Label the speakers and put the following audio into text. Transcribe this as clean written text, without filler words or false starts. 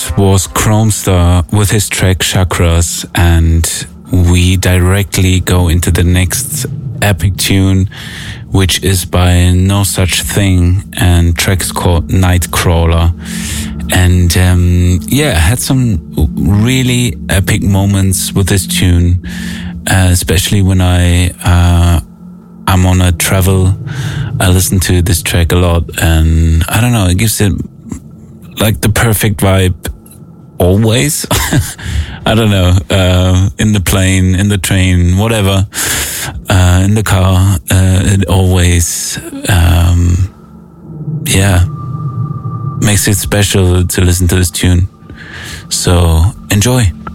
Speaker 1: This was Chromestar with his track Chakras, and we directly go into the next epic tune, which is by No Such Thing, and track's called Nightcrawler. And I had some really epic moments with this tune, especially when I'm on a travel. I listen to this track a lot, and I don't know, it gives it like the perfect vibe always. I don't know, in the plane, in the train, whatever, in the car, it always, makes it special to listen to this tune. So enjoy.